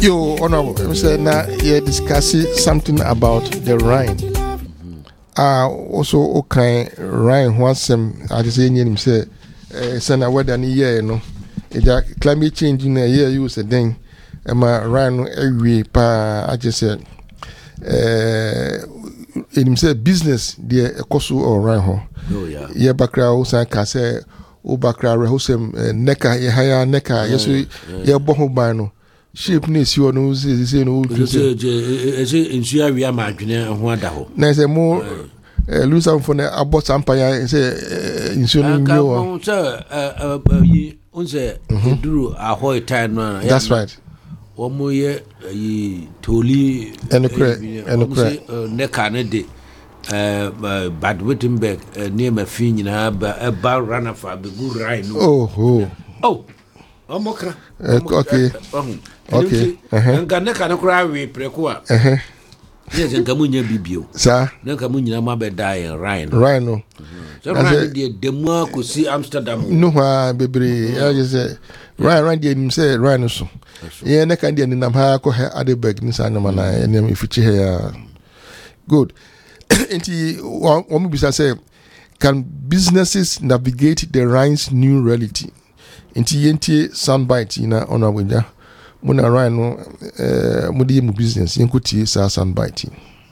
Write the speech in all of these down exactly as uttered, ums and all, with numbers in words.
Yo, Honorable, we said now you're discussing something about the Rhine. Ah, uh, also okay, Rhine once um, I just say him say, uh, send a weather ni year, you know. It's a climate change in a year. You say then, um, Rhine every pa I just said, uh, him say business the kosu or Rhine ho. Oh yeah. Yeah, bakra usan kase, o bakra rehosem neka ye haya neka yesu ye boho bano. Ship ni si ono se se no je je je insua wi ama adwene ho ada ho na se mo lusa for na abot sampaya se insua no nyo so uh yi unse duru ahoy time no. That's right. Wo mo ye yi toli enokre enokre neka ne de uh Bad Wittenberg near ma fi nyina ba ba runner for be good right no. Oh oh oh omokra okay okay eh nka ne ka ne kura we preko a eh yes nka munya bibio sa nka munya ma be die Rhine Rhine so Rhine de demu akosi Amsterdam no ha bebre I just say Rhine Rhine de nim say Rhine so ye ne kan de ni nam ha ko he Adelberg ni sa na na enem ifichi he ya good enti wo mu bisa say can businesses navigate the Rhine's new reality enti yenti soundbite ina ona wenya muna Rhine no eh mudi mu business yenkuti sa soundbite.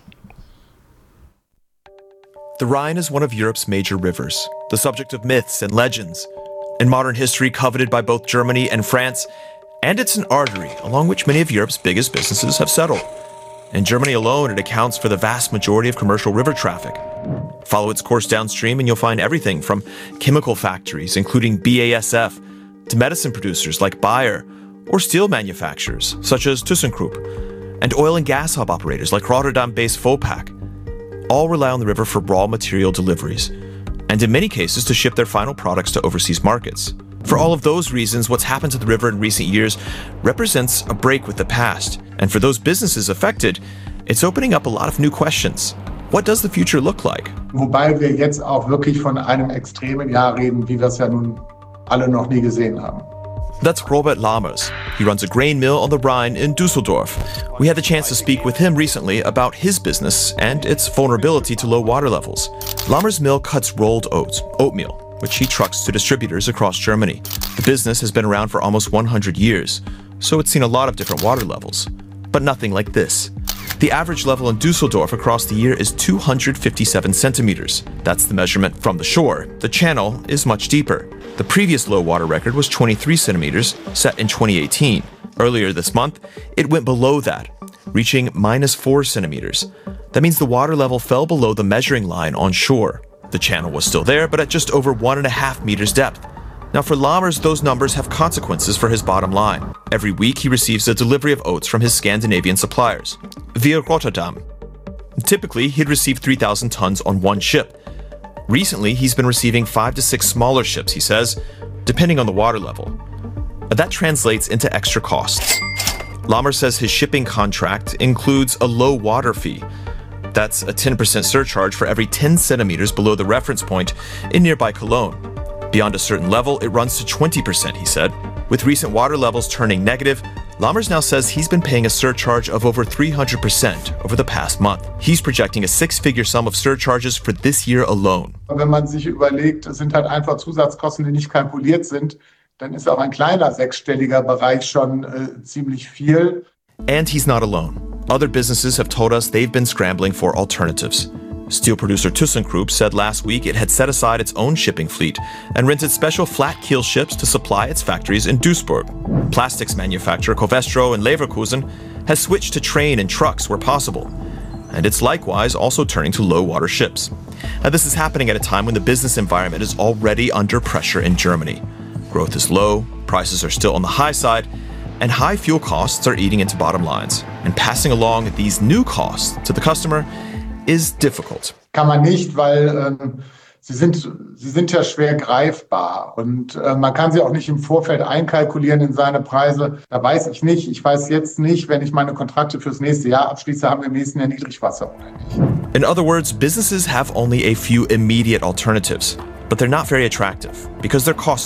The Rhine is one of Europe's major rivers, the subject of myths and legends. In modern history, coveted by both Germany and France, and it's an artery along which many of Europe's biggest businesses have settled. In Germany alone, it accounts for the vast majority of commercial river traffic. Follow its course downstream and you'll find everything from chemical factories, including B A S F, to medicine producers like Bayer, or steel manufacturers such as ThyssenKrupp, and oil and gas hub operators like Rotterdam-based Vopak. All rely on the river for raw material deliveries, and in many cases to ship their final products to overseas markets. For all of those reasons, what's happened to the river in recent years represents a break with the past, and for those businesses affected, it's opening up a lot of new questions. What does the future look like? Wobei wir jetzt auch wirklich von einem extremen Jahr reden, wie wir es ja nun alle noch nie gesehen haben. That's Robert Lammers. He runs a grain mill on the Rhine in Düsseldorf. We had the chance to speak with him recently about his business and its vulnerability to low water levels. Lammers' mill cuts rolled oats, oatmeal, which he trucks to distributors across Germany. The business has been around for almost one hundred years, so it's seen a lot of different water levels, but nothing like this. The average level in Düsseldorf across the year is two hundred fifty-seven centimeters. That's the measurement from the shore. The channel is much deeper. The previous low water record was twenty-three centimeters, set in twenty eighteen. Earlier this month, it went below that, reaching minus four centimeters. That means the water level fell below the measuring line on shore. The channel was still there, but at just over one and a half meters depth. Now for Lammers, those numbers have consequences for his bottom line. Every week, he receives a delivery of oats from his Scandinavian suppliers, via Rotterdam. Typically, he'd receive three thousand tons on one ship. Recently, he's been receiving five to six smaller ships, he says, depending on the water level. That translates into extra costs. Lammers says his shipping contract includes a low water fee. That's a ten percent surcharge for every ten centimeters below the reference point in nearby Cologne. Beyond a certain level, it runs to twenty percent, he said. With recent water levels turning negative, Lammers now says he's been paying a surcharge of over three hundred percent over the past month. He's projecting a six-figure sum of surcharges for this year alone. Wenn man sich überlegt, es sind halt einfach Zusatzkosten, die nicht kalkuliert sind, dann ist auch ein kleiner sechsstelliger Bereich schon äh, ziemlich viel. And he's not alone. Other businesses have told us they've been scrambling for alternatives. Steel producer ThyssenKrupp said last week it had set aside its own shipping fleet and rented special flat-keel ships to supply its factories in Duisburg. Plastics manufacturer Covestro in Leverkusen has switched to train and trucks where possible. And it's likewise also turning to low-water ships. Now, this is happening at a time when the business environment is already under pressure in Germany. Growth is low, prices are still on the high side, and high fuel costs are eating into bottom lines. And passing along these new costs to the customer is difficult. Kann man nicht, weil ähm, sie sind sie sind ja schwer greifbar und äh, man kann sie auch nicht im Vorfeld einkalkulieren in seine Preise. Da weiß ich nicht. Ich weiß jetzt nicht, wenn ich meine Kontrakte fürs nächste Jahr abschließe, haben wir im nächsten Jahr Niedrigwasser oder nicht. In other words, businesses have only a few immediate alternatives, but they're not very attractive because they're costly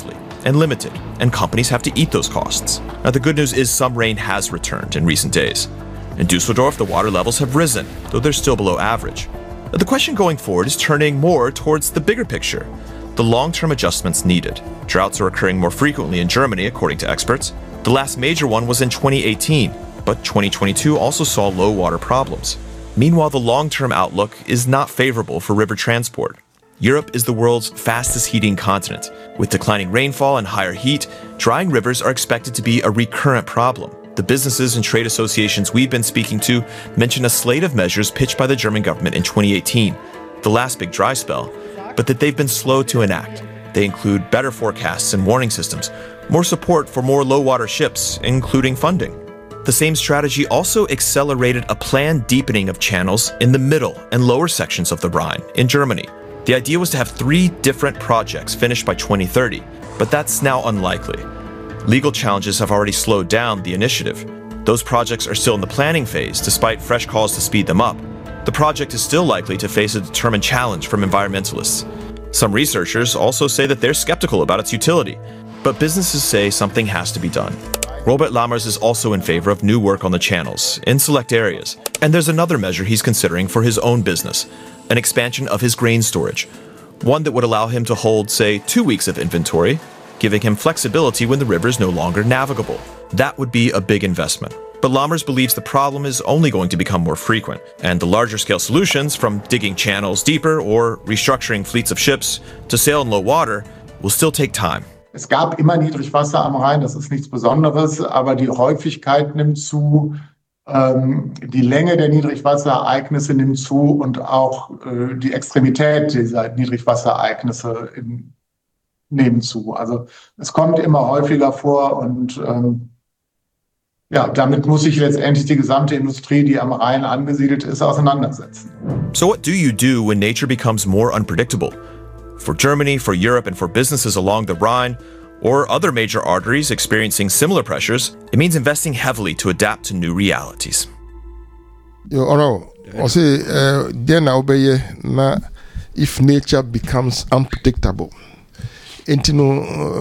and limited, and companies have to eat those costs. Now, the good news is some rain has returned in recent days. In Dusseldorf, the water levels have risen, though they're still below average. Now, the question going forward is turning more towards the bigger picture, the long-term adjustments needed. Droughts are occurring more frequently in Germany, according to experts. The last major one was in twenty eighteen, but twenty twenty-two also saw low water problems. Meanwhile, the long-term outlook is not favorable for river transport. Europe is the world's fastest heating continent. With declining rainfall and higher heat, drying rivers are expected to be a recurrent problem. The businesses and trade associations we've been speaking to mention a slate of measures pitched by the German government in twenty eighteen, the last big dry spell, but that they've been slow to enact. They include better forecasts and warning systems, more support for more low-water ships, including funding. The same strategy also accelerated a planned deepening of channels in the middle and lower sections of the Rhine in Germany. The idea was to have three different projects finished by twenty thirty, but that's now unlikely. Legal challenges have already slowed down the initiative. Those projects are still in the planning phase, despite fresh calls to speed them up. The project is still likely to face a determined challenge from environmentalists. Some researchers also say that they're skeptical about its utility, but businesses say something has to be done. Robert Lammers is also in favor of new work on the channels, in select areas. And there's another measure he's considering for his own business, an expansion of his grain storage, one that would allow him to hold, say, two weeks of inventory, giving him flexibility when the river is no longer navigable. That would be a big investment. But Lammers believes the problem is only going to become more frequent, and the larger-scale solutions, from digging channels deeper or restructuring fleets of ships to sail in low water, will still take time. Es gab immer Niedrigwasser am Rhein, das ist nichts Besonderes, aber die Häufigkeit nimmt zu, ähm, die Länge der Niedrigwasserereignisse nimmt zu und auch äh, die Extremität dieser Niedrigwasserereignisse in, nehmen zu. Also es kommt immer häufiger vor und ähm, ja, damit muss sich letztendlich die gesamte Industrie, die am Rhein angesiedelt ist, auseinandersetzen. So what do you do when nature becomes more unpredictable? For Germany, for Europe, and for businesses along the Rhine, or other major arteries experiencing similar pressures, it means investing heavily to adapt to new realities. Yo, Ono, I say, then I'll be na if nature becomes unpredictable. Enti no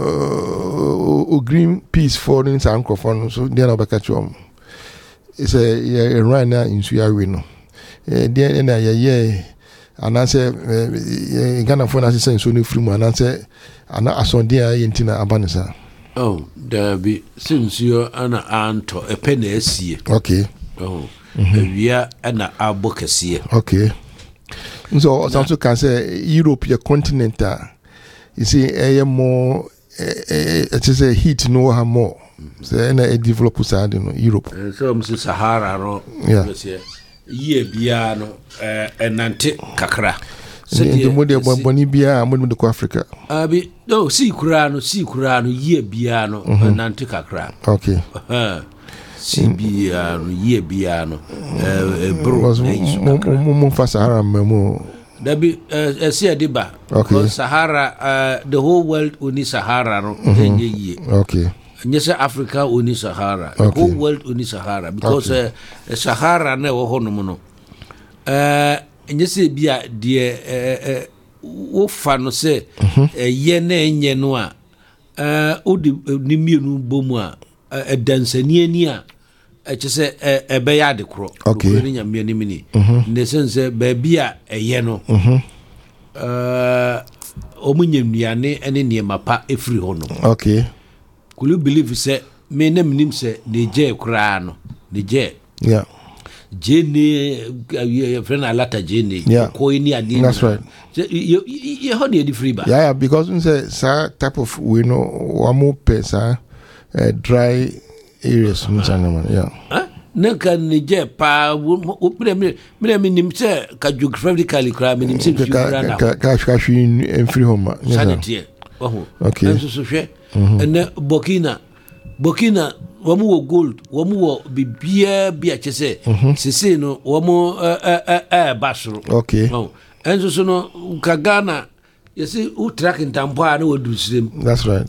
uh, Greenpeace for in San Crofon, so then I'll be catch you. It's a right now in Suya. Then I yeah. And I say, Ghana for us is so new from and I say, and I saw dear Yentina Abanisa. Oh, there be since you're an aunt or a penny see. Okay. Oh, we are an advocacy. Okay. So, also can say, Europe, your continent, you see, a more, it is a heat, no more. So, a developers are in Europe. So, Missus Sahara, yeah. Ye biano eh enante kakra se de mo de boni bia mo de ko Africa abi no si kura no si kura no ye biano enante kakra okay eh si biano ye biano eh bro mo mo fa Sahara mo dabi eh si adiba okay Sahara the whole world uni Sahara no enye ye okay. Yes, Africa uni Sahara. The okay. whole world uni Sahara because okay. uh, Sahara na wo hono no. Eh yes bia de eh wo fa no se ye na enye no a eh odi ni mienu bomu a dansani ani a e chese e be ya de kro. Okay. Ni nya mienu mini. Ne sense ba bia eye no. Eh omunye nnuane ene ne mapa efri hono. Okay. Could you believe say me name nim say Niger Kurano Niger yeah Jenny your friend alata Jenny yeah koini adi that's right you you honey the free bar yeah, yeah because we say sa type of we know one more pesa uh, dry areas yeah huh na kan Niger pa me me me nim say ka geographically kra me nim say Kurana ka ka ka in free home sanity oh okay so so she and Burkina Burkina wamu wo gold wamu wo bibia bia chese sese no wamu eh eh eh basro okay no enso so no Ghana yesi u track ntampo a na wodusrem that's right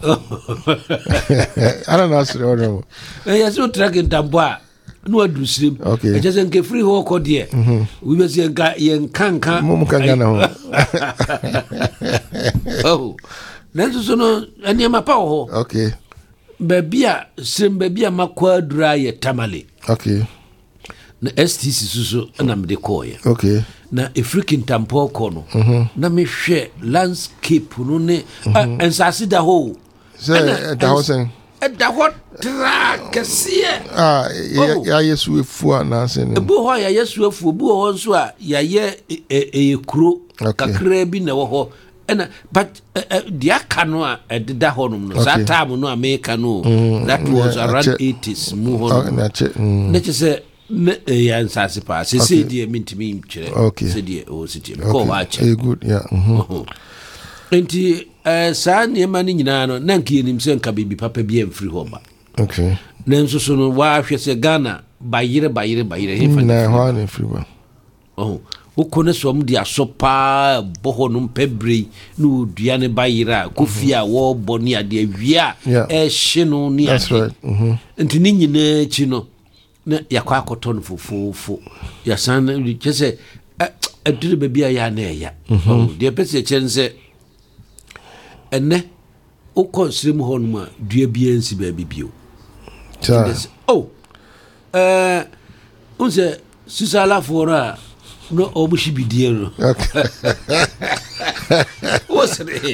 I don't know sure no yesi u track ntampo a na wodusrem okay chese nke free ho ko de we be se nka yen kanka mo mo Ghana ho oh nanso so no nneɛma pa wɔ hɔ okay baabi a sɛm baabi a makɔ adura yɛ Tamale okay na S T C so so na mede kɔɔyɛ okay na ɛfiri Kintampɔ kɔ no na mehwɛ landscape no ne nsase da hɔ sɛ da hɔ sɛn ɛda hɔ tra kɛseɛ ah yɛayɛ suafuo anaasɛ no ebi wɔ hɔ a yɛayɛ suafuo ebi wɔ hɔ nso a yɛayɛ ɛyɛ kuro kakra bi na ɛwɔ hɔ ɛna but deɛ aka no a ɛdeda hɔ nom no saa time no a meka no that was around eighties mu hɔ no na kyɛ sɛ na ɛyɛ nsase paa sɛ sɛ deɛ mentimi kyerɛ sɛ deɛ ɛwɔ sɛ deɛ mekɔ hɔ akyɛ nti saa nneɛma no nyinaa no na nka yɛnim sɛ nka biribi papa bi amfiri hɔ ba okay na nso so no waahwɛ sɛ Ghana bayere bayere bayere hefa na hɔ na mfiri ba oh wokɔ ne sɛ ɔm de asɔ paa bɔ hɔ no mpɛbrɛ na ɔdua ne bayere a kofi a wɔbɔ ne adeɛ wie a ɛhye no ne ade nti ne nyinaa akyi no na yɛkɔ akɔtɔ no fofoofo yɛsan kyɛ sɛ aduru baabi a yɛ a na ɛya deɛ pɛ sɛ kyerɛ sɛ ɛnɛ wokɔ nsire mu hɔ nom a dua biara nsi baabi bio oh wo sɛ susalafoɔ no a na ɔmo hye bidie no wo sere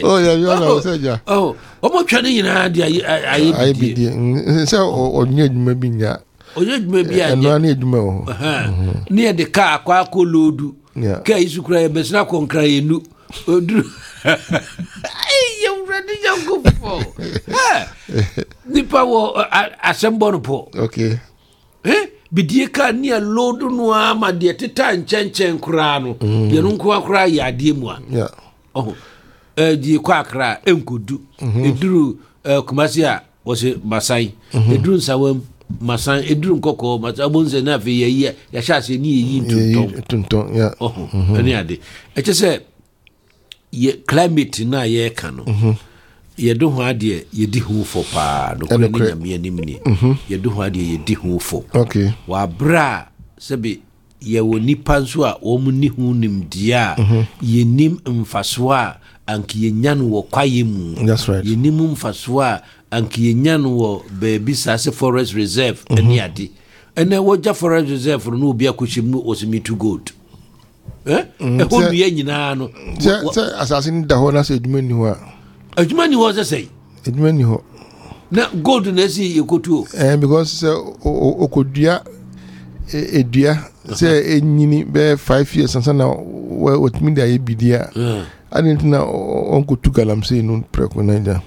ɔmo twa ne nyinaa de ayɛ bidie sɛ ɔnyɛ adwuma bi nya ɔnyɛ adwuma bi a ɛnoa ne adwuma wɔ hɔ ne yɛde kaa akɔ akɔ loodu kaa yi so kora yɛbɛsena kɔnkra yɛnu ɔduru yɛwurade nyankopɔn nipa wɔ asɛm bɔ no pɔ okay bidie ka ne a load no a ma deɛ teta nkyɛnkyɛn koraa no yɛno nkoa koraa yɛ adeɛ mu a ɔho die kɔ akra ɛnkɔdu ɛduru Kumasi a wɔse Masan ɛduru Nsawam Masan ɛduru Nkɔkɔɔ Masan abɔ nsɛ na afei yɛyi yɛhyɛ aseɛ ne yɛyi ntontɔn ɔho ɛne ade ɛkyɛ sɛ yɛ climate na yɛka no yɛde ho adeɛ yɛdi ho fo paa no kɔne ne nyame anim nie yɛde ho adeɛ yɛdi ho fo okay wabra sɛbe yɛwɔ nipa nso a wɔn ni ho nimdeɛ a yɛnim mfasoɔ a anka yɛnya no wɔ kwaye mu that's right yɛnim mfasoɔ a anka yɛnya no wɔ baabi saase forest reserve ɛne ade ɛnɛ wɔgya forest reserve no obi akɔhyɛ mu wɔ simitu gold eh ɛhɔ nua nyinaa no sɛ asase ni da hɔ na sɛ adwuma ni hɔ a adwuma ni hɔ sɛ sɛ adwuma ni hɔ na gold na si yɛkɔtuo eh because sɛ okɔdua edua sɛ enyini bɛ five years sansa na wɔtumi de ayɛ bidie a ade nti na ɔnkɔtu galamsey no prɛko na gya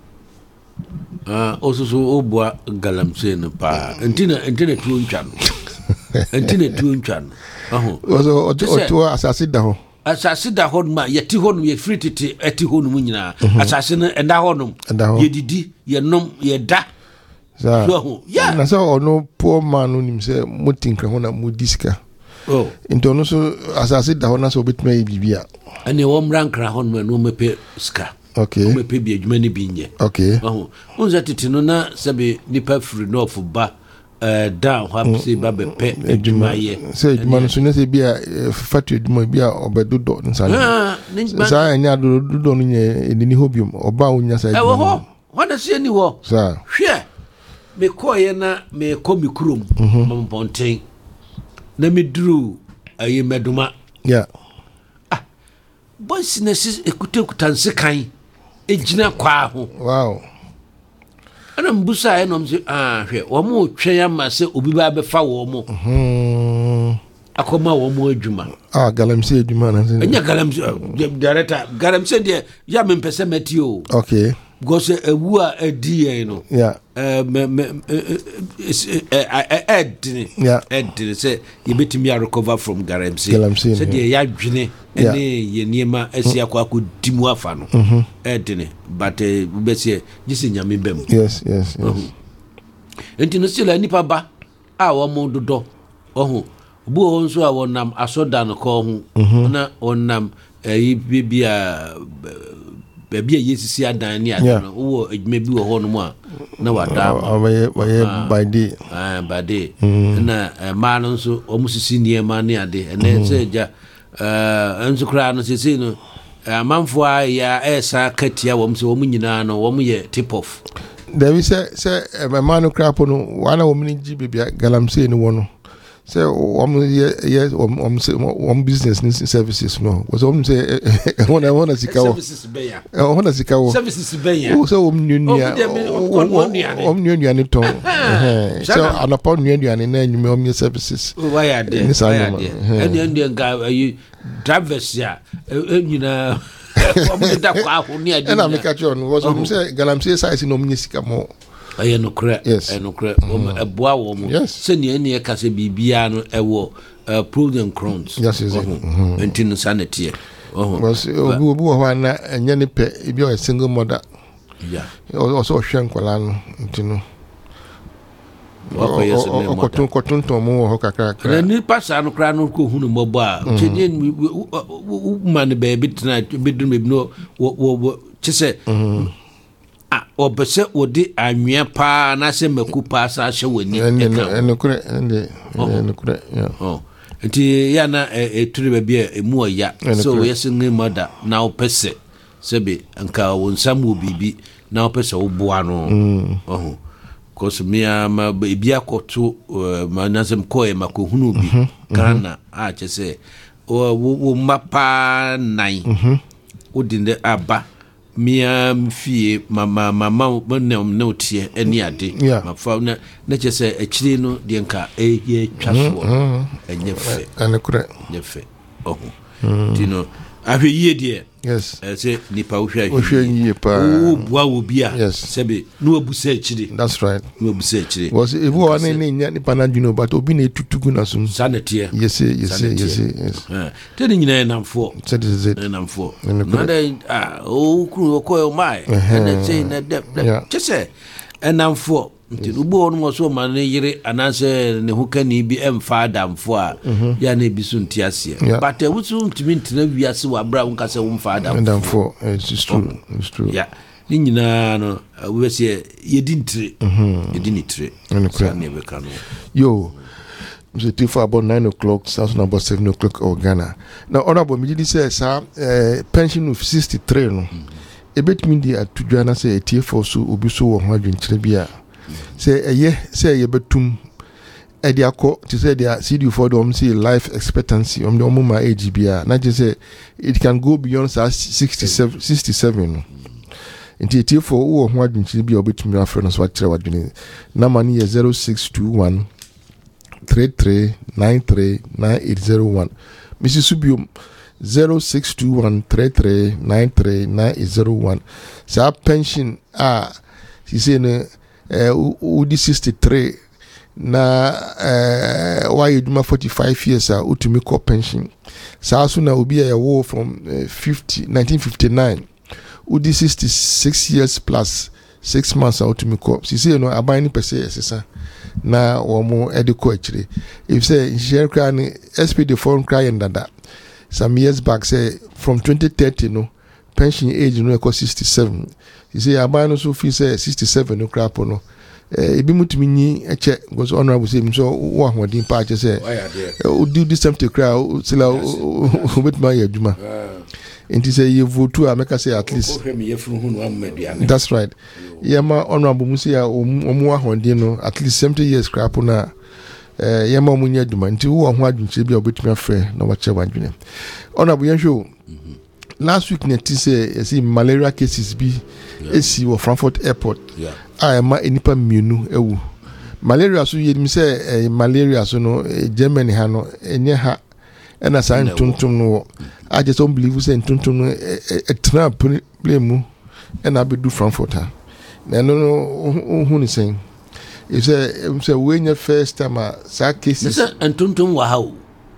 ah ɔsoso ɔboa galamsey no paa nti na nti na tuo ntwa no nti na tuo ntwa no aho ɔso ɔto asase da hɔ asase da hɔ ma yɛte hɔ nom yɛfiri tete ɛte hɔ nom nyinaa asase no ɛda hɔ nom yɛdidi yɛnom yɛda sa na sɛ ɔno poor man no nim sɛ motinkra ho na modi sika nti ɔno so asase da hɔ na sɛ ɔbɛtumi ayɛ biribi a ɛne wɔmmra nkra hɔ nom na ɔmɛpɛ sika okay ɔmɛpɛ bi adwuma no bi nyɛ okay ɔho wo sɛ tete no na sɛbe nipa firi nɔɔfo ba down hɔ sɛ ba bɛpɛ adwuma yɛ sɛ adwuma no so ne sɛ bi a fatu adwuma bi a ɔbɛdodɔ nsa no saa ɛnyɛ adodɔ no nyɛ ɛnini hɔ biom ɔba wo nya saa ɛwɔ hɔ hɔ na sɛ ni hɔ saa hwɛ mekɔɔyɛ na mekɔ me kurom mampɔnten na meduru ayi Meduma yeah ah boys na sis ekutakuta nsekan egyina kwa ho wow ana mbusa ayɛ nom sɛ ah hwɛ wɔn mo twɛn ama sɛ obi ba bɛfa wɔn mo akɔma wɔn mo adwuma ah galamsey adwuma na sɛ enya galamsey director galamsey deɛ ya me mpɛsɛ mati o okay because ewu a edi yɛn no yeah eh me me edini yeah edini sɛ yɛbɛtumi a recover from galamsey galamsey sɛ deɛ ya dwene ɛne yɛ nneɛma asi akɔ akɔ dimu afa no edini but bɛsɛ gyesi nyame bɛm yes yes yes enti no sila nipa ba a wɔn mo dodɔ ɔho obu hɔ nso a wɔnam asɔda no kɔ ho na wɔnam ɛyi bibi a baabi a yɛsisi adan ne ade no wowɔ adwuma bi wɔ hɔ no mu a na wada wɔyɛ wɔyɛ bade ah bade na maa no nso ɔmo sisi nneɛma ne ade ɛnɛ sɛ gya ɛɛ nso koraa no sisi no amanfo a ya esa katia wom so wom nyina no wom ye tip off there we say say my man crap no one woman in G B galamsey no wono say wom yes wom wom business services no was wom say wona wona sikawo services be ya wona sikawo services be ya o so wom nua wom nua ni ton eh so anapa nua nua ni na nyume wom services why are there and and ga drivers ya nyina wom da kwa ho ni adi na me catch on was wom say galamsey size no mnya sika mo aye no kra e no kra wom eboa wom se ne ne e kase bibia no ewo prudent crowns yes is it no sanity oh was obi obi wo na enya ne pe ebi o single mother yeah also hwen kwala no ntino wako yeso ne mo ko ko to mo ho kakra na ni pasa no kra no ko hunu mo ba chedie man be bit na bedrum be no wo chese ah obese odi anwea pa na se maku pa sa hye wani ene kure ene ene kure yeah oh nti ya na eturi ba bia emu oya so yeso ngi mother na opese sebe anka wonsam wo bibi na opese wo boa no oh cause me am bia koto manazem koe makohunu bi kana a chese wo mapa nine odinde aba mia mfie mama mama bonem no tie eni ade mafa na na chese akire no de nka e ye twaso enye fe anekure nye fe oh tino ahwe yie de yes eh say nipa ohwa ohwa yie pa o bua wo bia sebe no abusa akire that's right no abusa akire was ebu wa ne ne nipa na dwuno but obi na etutugu na so sanete yes yes yes yes eh tedi nyina namfo said is it namfo na dey ah o kru ko o mai and say na de chese enamfo nti ubo no so ma ne yire anase ne hukani bi emfa adamfo a ya na ebisu ntiase but ewusu ntimi ntina wiase wa bra wonka se wo mfa adamfo it's true it's true yeah ni nyina no we se yedi ntire yedi nitire sa ne be kanu yo so till for about nine o'clock south about seven o'clock or Ghana now honorable me say sa pension of sixty-three no ebetimi di atudwana say etie for so obi so wo ho adwentire bia say eye say ye betum e dia ko to say dia C D for them say life expectancy um the ma age bia na je say it can go beyond sixty-seven sixty-seven nti etie for wo ho adwentire bia obetumi afre no so akire wadwene na mani ye zero six two one three three nine three nine eight zero one Missus Subium zero six two one three three nine three nine eight zero one. Sa pension ah she say no eh udi sixty-three na eh why you do forty-five years ah utumi call pension. Sa so na obi a wo from uh, fifty nineteen fifty-nine udi sixty-six years plus six months out to me call. She say no abani per se sesa na womo ediko akire. If say share cry ni S P the phone cry and that some years back say from twenty thirty no pension age no equal sixty-seven. He say abani so fee say sixty-seven no crap no. Eh ebi mutumi nyi eche because honorable say so wo ahwodin pa che say o do this time to cry sila o bit my aduma. And he say you vote to make say at least that's right. Yema honorable musia omu ahwodin no at least seventy years crap na eh yema omunya aduma nti wo ho adwunche bia obetumi afre na wache wadwene. Honorable yensho last week net say see malaria cases be esi wo Frankfurt airport. Yeah. I ma enipa mienu ewu. Malaria so yedim say malaria so no Germany ha no enye ha ena san tuntum no I just don't believe say tuntum no e tra play mu ena be do Frankfurt ha. Na no no hu ni say if say say when your first time sa cases say tuntum wa ha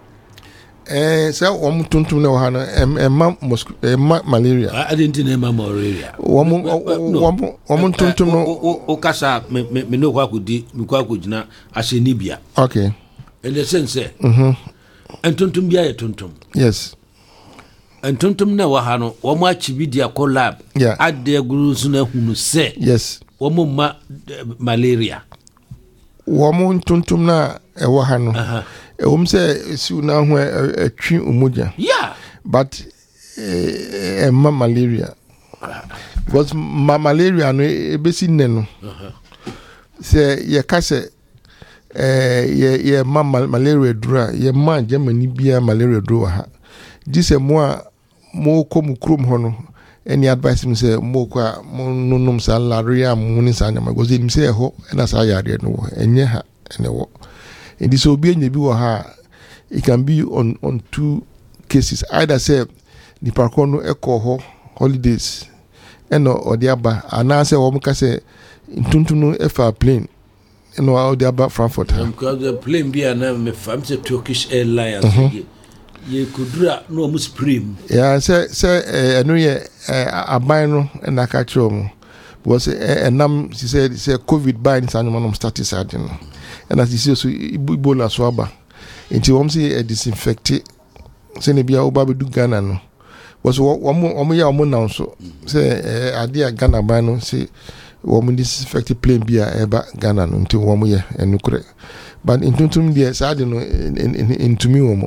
eh say wom tuntum na wa na emma emma malaria I didn't know emma malaria wom wom wom tuntum no o kasa me me no kwa kudi me kwa kujina asenibia okay in the sense mhm entuntum bia ye tuntum yes entuntum na wa ha no wom achibidia collab ade guru su na hunu se yes wom ma malaria wom tuntum na e wa ha no wom say si na ho atwi umuja yeah but ɛma malaria because ma malaria no ebesi nne no sɛ yɛka sɛ yɛ yɛ ma malaria duro a yɛ ma Germany bia malaria duro wɔ ha gye sɛ mo a mo kɔ mu kurom hɔ no any advice me say mo kwa mo nunum sa laria mo ni sa nyama go say me say ho na sa yare no enye ha ene wo indi so obi enye bi wo ha it can be on on two cases either say the parko no ekọ ho holidays eno odi aba ana say wo ka say ntuntu no efa plane eno odi aba Frankfurt ha because the plane bi ana me fam say Turkish Airlines uh -huh. ye kudura no mu sprim ya se se enu ye aban no na ka kiro mu because enam si se se covid ban san no start sad no and as you see Ebola so aba nti wom si disinfect se ne bia oba bedu Ghana no was wom wom ya wom now so se ade a Ghana ban no se wom disinfect plane bia eba Ghana no nti wom ye enukure but intuntum dia sad no intumi wom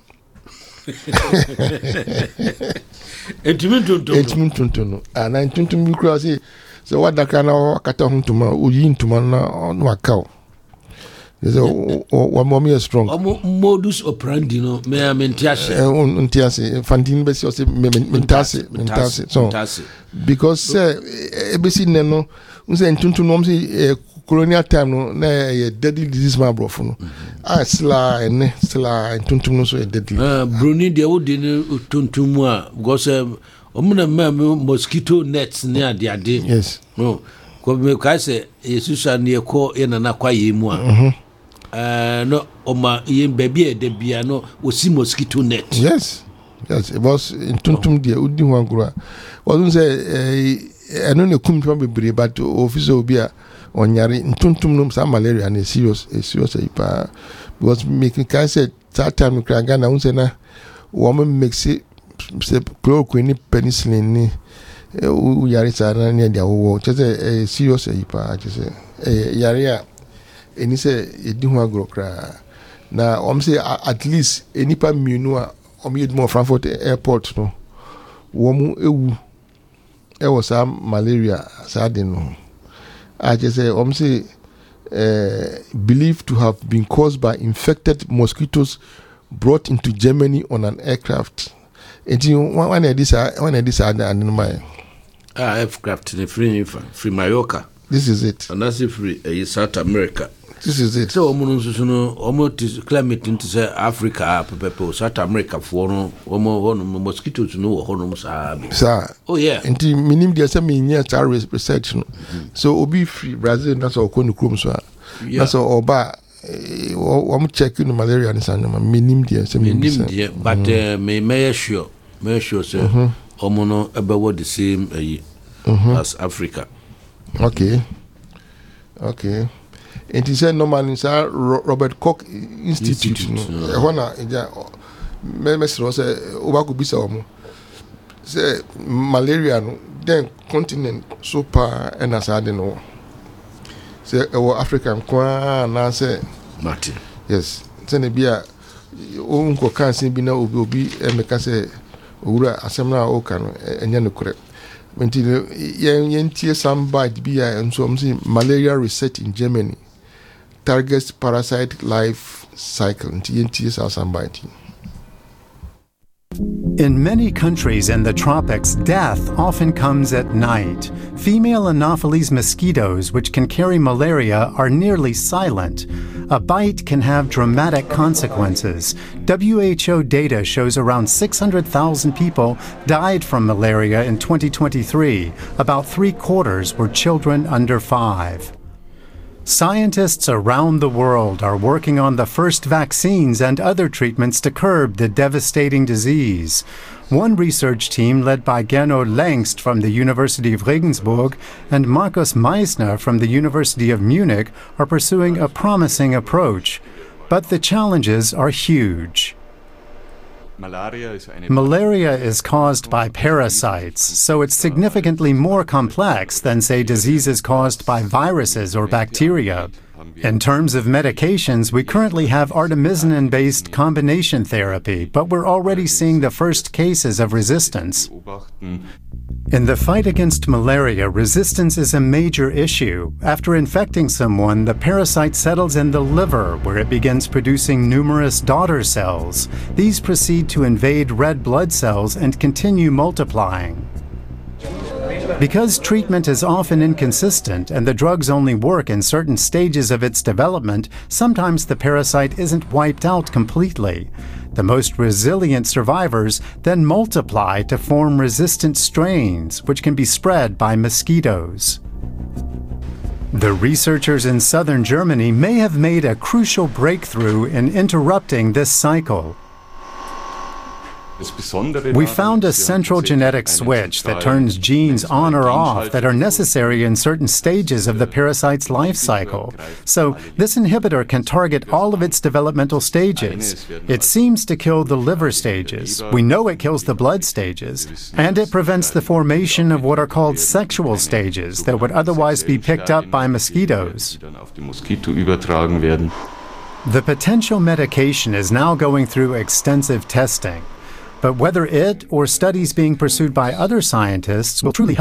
Entimin tuntum entimin tuntum ana tuntum bi kura say say wada kana wakata huntuma oyi ntuma na no akaw say o mo me strong o modus operandi no me amentiase eh ontiase fantin be say mentase mentase so because say ebesi ne no say tuntum no say colonial time no na ye deadly disease ma brofo no ah sla ene sla tuntum no so ye deadly ah bruni de wodi ne tuntum a because omuna ma mosquito nets ne ade ade yes no ko me ka se yesusa ne ko ye nana kwa ye mu a eh no oma ye baby e de bia no osi mosquito net yes yes it was in tuntum de udi ho agura was say eno ne kum from bebre but officer obi a onyare ntuntum no sa malaria na serious serious ipa because making can say that time kra Ghana unse na woman mix it chloroquine penicillin ni u yare sa na ne dia wo chese serious ipa chese yare a eni se edi ho agro kra na om say at least eni pa mienu a om yed mo Frankfurt airport no wo mu ewu e was sa malaria sa de no I just say, um, say, uh, believed to have been caused by infected mosquitoes brought into Germany on an aircraft. And you one of this, one of this, and my ah, aircraft in free free Mallorca. This is it. And that's free uh, South America. This is it. So, almost no, almost climate into say Africa, people, South America for no, almost mosquitoes no, almost sir. Oh yeah. And the minimum there some in year research. So, obi free Brazil. That's all. Konu krum so. That's all. Oba. I'm checking the malaria and some minimum there some minimum there. But me may sure, may sure say, omono about the same as Africa. Okay. Okay. And he said normally sir Robert Koch Institute no e hona eja me mesro say oba ko bisa omo say malaria no then continent so pa and asade no say e African kwa na say Martin yes say ne bia o nko kan sin bi na obi obi e meka say owura asem na o kan enye no kore menti yen yen tie soundbite bia enso am say malaria research in Germany targets parasite life cycle. In many countries in the tropics, death often comes at night. Female Anopheles mosquitoes, which can carry malaria, are nearly silent. A bite can have dramatic consequences. W H O data shows around six hundred thousand people died from malaria in twenty twenty-three. About three quarters were children under five. Scientists around the world are working on the first vaccines and other treatments to curb the devastating disease. One research team led by Gernot Längst from the University of Regensburg and Markus Meissner from the University of Munich are pursuing a promising approach. But the challenges are huge. Malaria is caused by parasites, so it's significantly more complex than, say, diseases caused by viruses or bacteria. In terms of medications, we currently have artemisinin-based combination therapy, but we're already seeing the first cases of resistance. In the fight against malaria, resistance is a major issue. After infecting someone, the parasite settles in the liver, where it begins producing numerous daughter cells. These proceed to invade red blood cells and continue multiplying. Because treatment is often inconsistent and the drugs only work in certain stages of its development, sometimes the parasite isn't wiped out completely. The most resilient survivors then multiply to form resistant strains, which can be spread by mosquitoes. The researchers in southern Germany may have made a crucial breakthrough in interrupting this cycle. We found a central genetic switch that turns genes on or off that are necessary in certain stages of the parasite's life cycle. So this inhibitor can target all of its developmental stages. It seems to kill the liver stages. We know it kills the blood stages. And it prevents the formation of what are called sexual stages that would otherwise be picked up by mosquitoes. The potential medication is now going through extensive testing. But whether it or studies being pursued by other scientists will truly help